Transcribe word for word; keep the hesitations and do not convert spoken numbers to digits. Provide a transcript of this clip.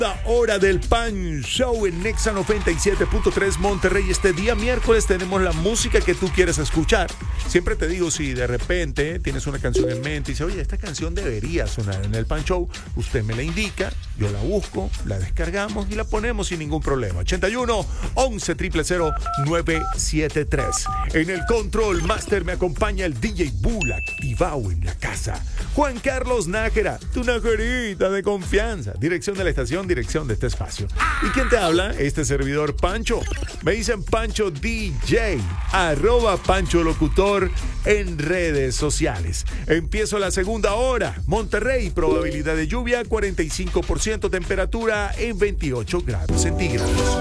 Hora del Pan Show en Nexa noventa y siete punto tres Monterrey. Este día miércoles tenemos la música que tú quieres escuchar. Siempre te digo, si de repente tienes una canción en mente y dices, oye, esta canción debería sonar en el Pan Show, usted me la indica, yo la busco, la descargamos y la ponemos sin ningún problema. ochenta y uno, once, cero cero, nueve siete tres. En el Control Master me acompaña el D J Bull, activado en la casa. Juan Carlos Nájera, tu najerita de confianza. Dirección de la estación, dirección de este espacio. ¿Y quién te habla? Este servidor Pancho. Me dicen Pancho D J, arroba Pancho Locutor en redes sociales. Empiezo la segunda hora. Monterrey, probabilidad de lluvia cuarenta y cinco por ciento, temperatura en veintiocho grados centígrados.